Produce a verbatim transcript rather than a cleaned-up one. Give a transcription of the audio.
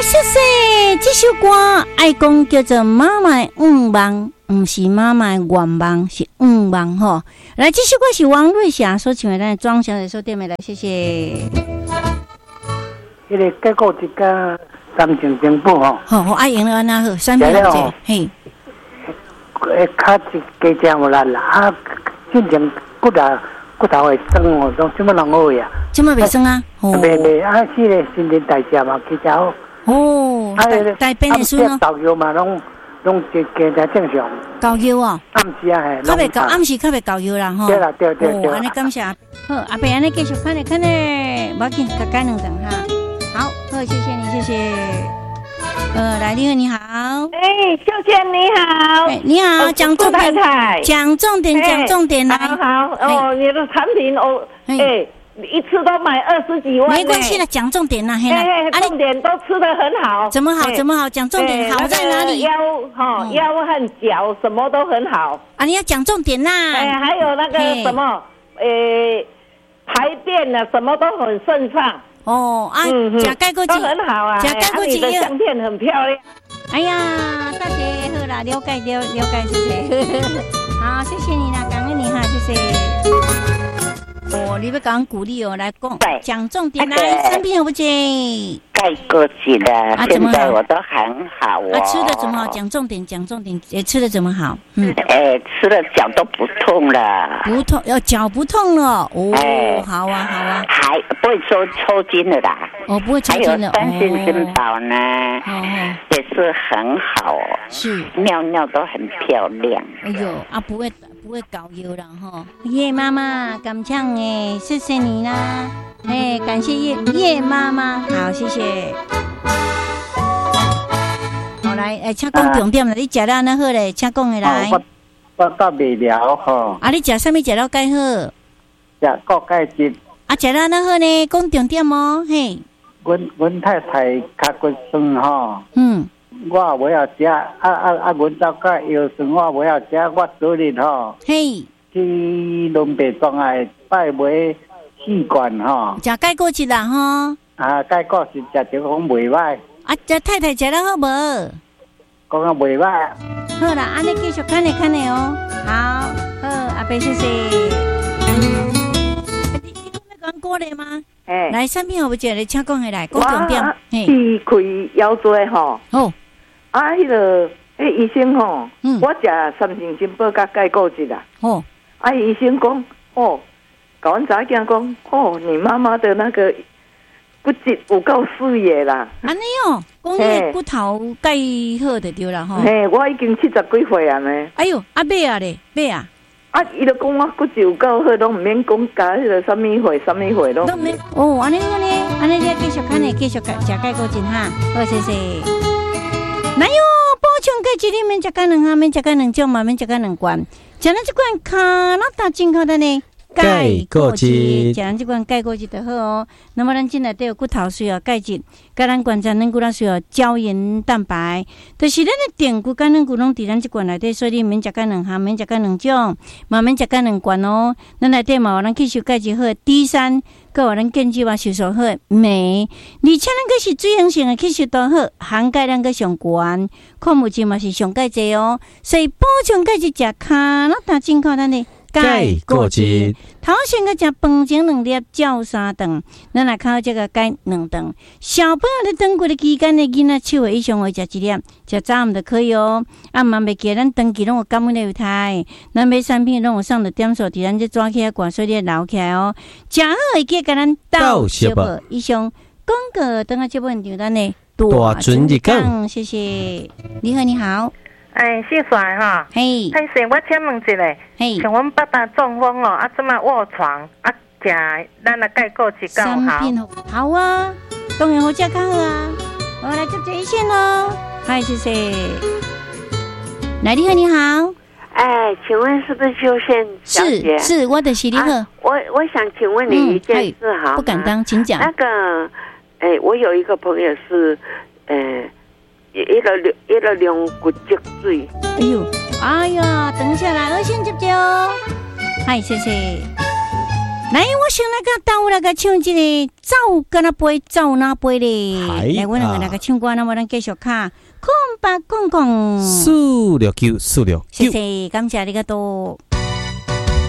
谢谢这首歌，爱讲叫做妈妈的愿望，不是妈妈的愿望，是愿望吼。来，这首歌是王瑞霞所唱的，咱庄小姐所点的来，谢谢。 迄个结果一家三层政府吼， 好，好，爱用了安那好，三秒钟，嘿。 诶，较一加正有力啦，啊，进前骨头骨头会酸哦，拢什么人好呀？ 什么袂酸啊？哦， 袂袂，啊，是个新陈代谢嘛，加正好。 哦，啊，大便会酸哦。 豆药嘛，拢拢加加正正常。 高药哦。 暗时啊，嘿。 较袂高，暗时较袂高药啦，吼。 对啦，对对对。 哦，安尼感谢。好，阿伯安尼继续看咧看咧，无要紧，再改两张哈。好，好，谢谢你，谢谢。呃，来，你好，你好。 哎，秀娟你好。 哎，你好，讲重点，讲重点，讲重点来。 好好哦，你的产品哦，哎，一次都买二十几万。 没关系了，讲重点啦，嘿啦。 哎，重点都吃得很好。 怎么好？怎么好？讲重点好在哪里？ 腰哈，腰和脚什么都很好。 啊，你要讲重点啦。 哎，还有那个什么，呃，排便呢，什么都很顺畅。 哦啊，假钙过都很好啊， 假钙过你的相片很漂亮。 哎呀，大姐好啦，了解了了解，谢谢。好，谢谢你啦，感恩你哈，谢谢。哦，你要讲鼓励哦，来讲讲重点来，生病好不姐？ 盖过去了，现在我都很好哦。 啊，吃的怎么好？讲重点，讲重点，也吃的怎么好？嗯， 哎，吃了脚都不痛了， 不痛，要脚不痛了。哦，哎、好啊，好啊， 还不会抽抽筋的啦。 哦，不会抽筋的。 还有三性珍宝呢， 哦， 也是很好， 是尿尿都很漂亮。 哎呦，啊，不会不会搞油了哈。叶妈妈敢唱哎，谢谢你啦。哎，感谢叶叶妈妈，好，谢谢。好来，哎，请讲重点啦，你食了安那好咧，请讲的来。 我我到未了吼。 啊，你食啥物食了介好？ 食高钙质。 啊，食了安那好呢？讲重点哦，嘿。 阮阮太太脚骨酸吼。 嗯。 我袂晓食，啊啊啊！阮到甲腰酸，我袂晓食，我昨日吼。 嘿。 去伦北庄诶拜买。习惯吼， 食钙果子啦吼。 啊，钙果是食着讲袂歹。 啊，这太太食了好无？ 讲啊袂歹。 好啦，安尼继续看咧看咧哦。好，好，阿伯谢谢。你你讲要讲过来吗？哎，来，产品好不？来，请讲下来，讲重点。 嘿，是开腰椎吼。哦。啊，迄个，迄医生吼，嗯，我食三成珍宝甲钙果子啦。哦。啊，医生讲，哦。搞完早讲讲哦，你妈妈的那个骨质有够事业啦。 安尼哦，讲迄骨头钙好的对啦吼。 嘿，我已经七十几岁啊呢。 哎呦，啊买啊咧，买啊。 啊，伊就讲我骨质有够好，拢唔免讲加迄个什么岁、什么岁咯。 都免哦，安尼安尼，安尼你继续看咧，继续食钙果真哈。好，谢谢。哪有补充钙质？你免食钙两下，免食钙两种嘛，免食钙两罐。食咱这罐卡那大健康的呢。钙果质，食咱这款钙果质就好哦。那么咱进来都有骨头需要钙质，甲咱观察咱骨头需要胶原蛋白，就是咱的电骨、甲咱骨拢伫咱这罐内底，所以你免食钙两项，免食钙两种，嘛免食钙两罐哦。咱内底嘛有咱吸收钙质好 D 三，佮有咱健肌嘛吸收好镁，而且咱个是水溶性的吸收都好，含钙量个上悬，矿物质嘛是上钙质哦。所以补充钙质食卡那大健康咱的。钙果质，头先个食饭前两粒，照三顿，咱来靠这个钙两顿。小朋友咧长骨的期间咧，囡仔七岁以上会食一粒，食早暗就可以哦。啊，嘛袂记咱长期拢有感染的有害，咱买产品拢有上的点数，伫咱这抓起来挂，所以留起来哦。食好会记甲咱倒小宝以上广告，等下节目现场咱的大存日讲，谢谢。你好，你好。 哎，谢帅哈，嘿，但是我请问一下，嘿，像阮爸爸中风哦，啊，怎么卧床啊，食咱的钙果质够好？ 好啊，当然好食较好啊。我来接这一线喽，嗨，谢谢。来，你好，你好。 哎，请问是不是秀贤小姐？ 是，是我的是你好。 啊、我我想请问你一件事好、嗯、 不敢当，请讲。 那个，哎，我有一个朋友是，呃。一个两一个两骨脊椎。 哎呦，哎呀，等下来，我先接接哦。嗨，谢谢。 来，我先来个倒来个唱这个走跟那飞走那飞咧。来，我两个那个唱歌，那我咱继续看。空白公公。 四六九四六九。 谢谢，感谢你个多。